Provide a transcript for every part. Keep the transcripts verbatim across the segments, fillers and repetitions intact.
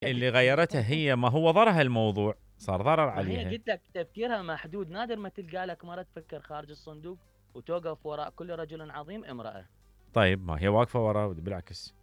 اللي غيّرتها هي ما هو ضرها الموضوع، صار ضرر ما هي عليها. قُلت لك تفكيرها محدود، نادر ما تلقى لك مرة تفكر خارج الصندوق وتوقف وراء كل رجل عظيم امرأة. طيب ما هي واقفة وراه بالعكس.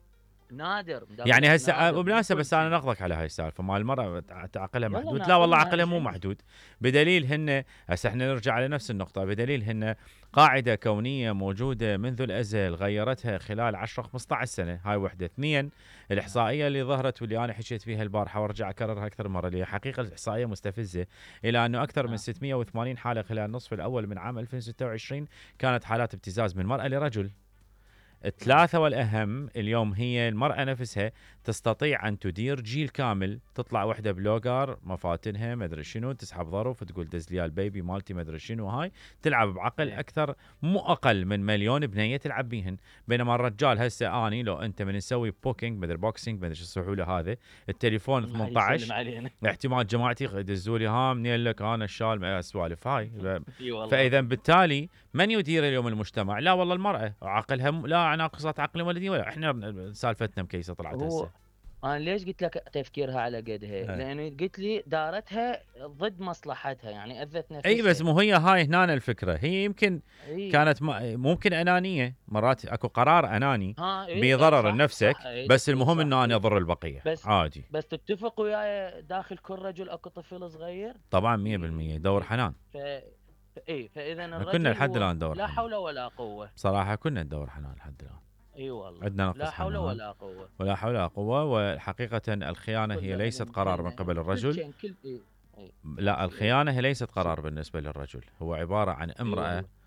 نادر مدام يعني لك هسه آه، نادر مو بالمناسبة كل بس أنا شيء. ناقضك على هاي السالفة مال المرأة ت عقلها يالّا محدود، لا والله ناقضنا عقلها مو جميل. محدود، بدليل هن هسه احنا نرجع على نفس النقطة، بدليل هن قاعدة كونية موجودة منذ الأزل غيّرتها خلال عشرة خمسة عشر سنة، هاي وحدة. اثنين نعم. الإحصائية اللي ظهرت واللي أنا حكيت فيها البارحة وارجع أكررها أكثر من مرة، اللي هي حقيقة الإحصائية مستفزة، إلى أنه أكثر من نعم. ستمئة وثمانين حالة خلال النصف الأول من عام ألفين وستة وعشرين كانت حالات ابتزاز من مرأة لرجل. نعم. الثلاثة والأهم اليوم هي المرأة نفسها تستطيع أن تدير جيل كامل، تطلع وحدة بلوجر مفاتنها مدري شنو، تسحب ظرف تقول دز لي البيبي مالتي مدري شنو، هاي تلعب بعقل إيه. أكثر، مو أقل من مليون بنية تلعب بيهن. بينما الرجال هسه أني لو أنت من نسوي بوكينج مدري بوكسينج مدري شو يسووا له هذا التليفون ما حد يسلم ثمانية عشر علينا. احتمال جماعتي يدزوا لي ها منين لك انا الشال ما سوالف هاي. اي والله. فاذا بالتالي من يدير اليوم المجتمع؟ لا والله المراه عقلها م- لا ناقصات عقل ولدي ولا احنا سالفتنا مكيسه طلعت هو هسه. أنا ليش قُلت لك تفكيرها على قدها؟ أه. لأنه قُلت لي دارتها ضد مصلحتها، يعني أذت اي بس نفسها. مو هي هاي هنا الفكره، هي يمكن إي. كانت م- ممكن انانيه، مرات اكو قرار اناني ها إي، إي بضرر صح، صح، لنفسك، إي، بس إي المهم صح، انه انا إي. اضر البقيه بس عادي. بس تتفق وياي داخل كل رجل أكو طفل صغير؟ طبعا مئة بالمئة ي دور ي حنان. ف إي، فإذًا احنا كنا الرجل لحد هو الان دور لا حنان، حول ولا قوة. بصراحه كنا ندور حنان لحد الان. إي والله، عندنا لا نقص حول حنان ولا قوة. ولا حول ولا قوة. وحقيقة الخيانة هي كله ليست علم قرار من كلنا قبل كل الرجل. شيء كل إي. إي. لا ش إي. الخيانة هي ليست ش قرار بالنسبة للرجل، هو عبارة عن إي امرأة والله.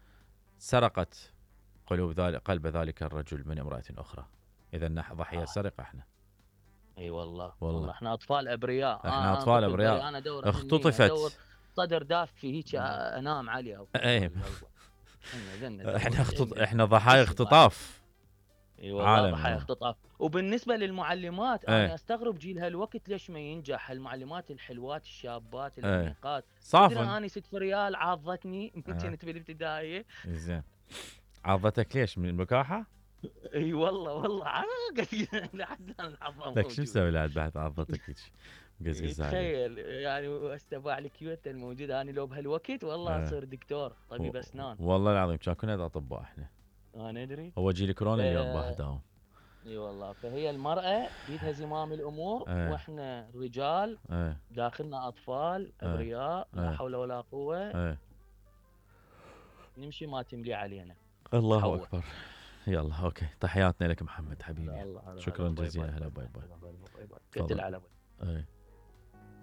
سرقت قلوب ذلك قلب ذلك الرجل من امرأة أخرى. إذا نحن ضحية آه. سرقة احنا. اي والله، والله والله احنا اطفال ابرياء. احنا آه انا أطفال طفل أبرياء بريء، انا ادور حنيه، ادور اختطفت. صدر دافي هيك انام عليه ايه افضل يلا. احنا ذن ادور احنا اختط... عندنا احنا ضحايا اسم واحد. اختطاف. اي والله عالم ضحايا والله. اختطاف. وبالنسبه للمعلمات انا ايه استغرب جيل هالوقت ليش ما ينجح، المعلمات الحلوات الشابات ايه الانيقات. تدري صافن. اني ست ريال عضتني من اه كنت بالابتدائيه. زين. عضتك ليش من المكاحة؟ اي والله والله عاقت لحد الان العضه لك شو موجوده. مسوي لها بعد عضتك هيك مقزقزة عليك؟ يتخيل يعني استبع الكيوت الموجودة، أنا لو بهالوقت والله ايه أصير دكتور طبيب و- أسنان. والله العظيم كان كنا اطباء احنا. أنا أدري. هو جيل ف كورونا اليوم باهداهم. اي والله، فهي المرأة بيدها زمام الأمور ايه وإحنا رجال ايه داخلنا أطفال ايه أبرياء لا ايه حول ولا قوة. ايه. نمشي ما تملي علينا. الله حواء. اكبر. يلا اوكي، تحياتنا لك محمد هلا حبيبي. الله، هلا هلا، شكرا باي باي جزيلا، هلا باي باي باي. باي باي باي باي. كتل تفضل. على ايه